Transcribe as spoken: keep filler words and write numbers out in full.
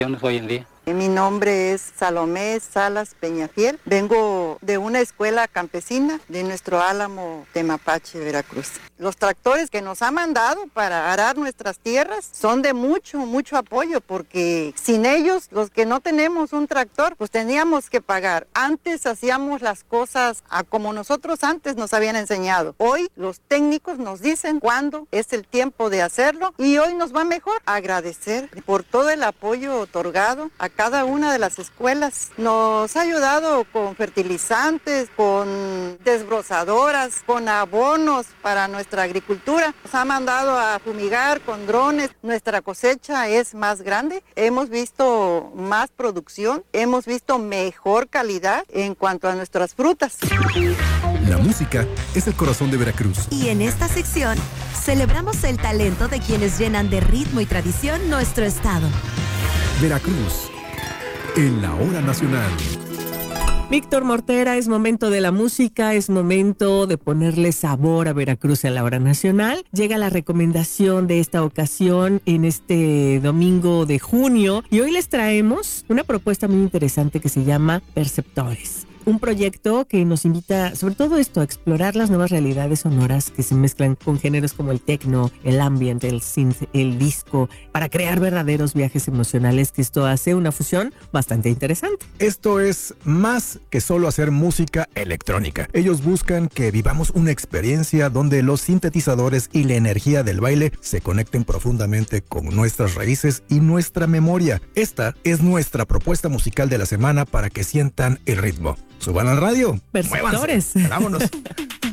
hoy en día. Mi nombre es Salomé Salas Peñafiel. Vengo de una escuela campesina de nuestro Álamo de Mapache, Veracruz. Los tractores que nos ha mandado para arar nuestras tierras son de mucho, mucho apoyo, porque sin ellos, los que no tenemos un tractor, pues teníamos que pagar. Antes hacíamos las cosas a como nosotros antes nos habían enseñado. Hoy los técnicos nos dicen cuándo es el tiempo de hacerlo y hoy nos va mejor. Agradecer por todo el apoyo otorgado a cada una de las escuelas. Nos ha ayudado con fertilizantes, con desbrozadoras, con abonos para nuestra agricultura. Nos ha mandado a fumigar con drones. Nuestra cosecha es más grande. Hemos visto más producción. Hemos visto mejor calidad en cuanto a nuestras frutas. La música es el corazón de Veracruz. Y en esta sección celebramos el talento de quienes llenan de ritmo y tradición nuestro estado. Veracruz, en la hora nacional. Víctor Mortera, es momento de la música, es momento de ponerle sabor a Veracruz en la hora nacional. Llega la recomendación de esta ocasión en este domingo de junio y hoy les traemos una propuesta muy interesante que se llama Perceptores. Un proyecto que nos invita, sobre todo esto, a explorar las nuevas realidades sonoras que se mezclan con géneros como el techno, el ambient, el synth, el disco, para crear verdaderos viajes emocionales, que esto hace una fusión bastante interesante. Esto es más que solo hacer música electrónica. Ellos buscan que vivamos una experiencia donde los sintetizadores y la energía del baile se conecten profundamente con nuestras raíces y nuestra memoria. Esta es nuestra propuesta musical de la semana para que sientan el ritmo. Suban al radio. Perceptores. Vámonos.